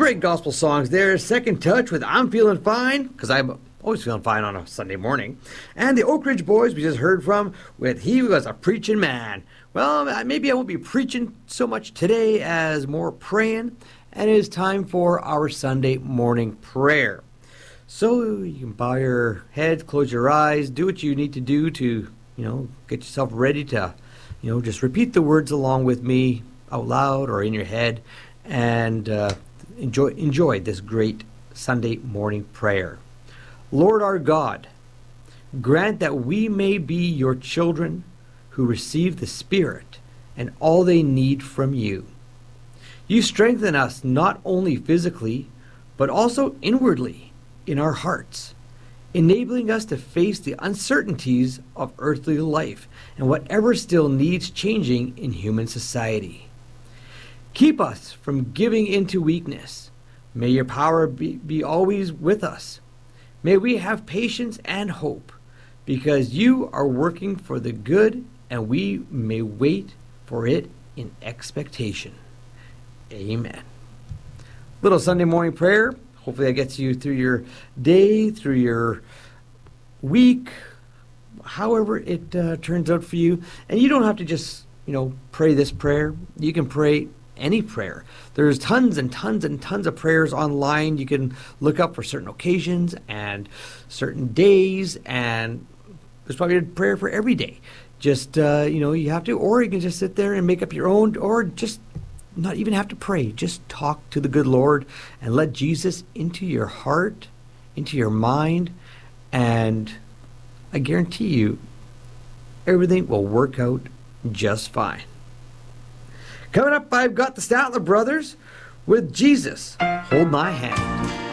great gospel songs there. Second Touch with I'm Feeling Fine, because I'm always feeling fine on a Sunday morning. And the Oak Ridge Boys we just heard from with He Was a Preaching Man. Well, maybe I won't be preaching so much today as more praying. And it is time for our Sunday morning prayer. So you can bow your head, close your eyes, do what you need to do to, get yourself ready to, just repeat the words along with me out loud or in your head, and enjoy this great Sunday morning prayer. Lord our God, grant that we may be your children who receive the Spirit and all they need from you. You strengthen us not only physically, but also inwardly in our hearts, enabling us to face the uncertainties of earthly life and whatever still needs changing in human society. Keep us from giving into weakness. May your power be always with us. May we have patience and hope, because you are working for the good, and we may wait for it in expectation. Amen. Little Sunday morning prayer. Hopefully that gets you through your day, through your week, however it turns out for you. And you don't have to just, pray this prayer. You can pray any prayer. There's tons and tons and tons of prayers online. You can look up for certain occasions and certain days, and there's probably a prayer for every day. Just, you have to, or you can just sit there and make up your own, or just not even have to pray. Just talk to the good Lord and let Jesus into your heart, into your mind, and I guarantee you everything will work out just fine. Coming up, I've got the Statler Brothers with Jesus, Hold My Hand.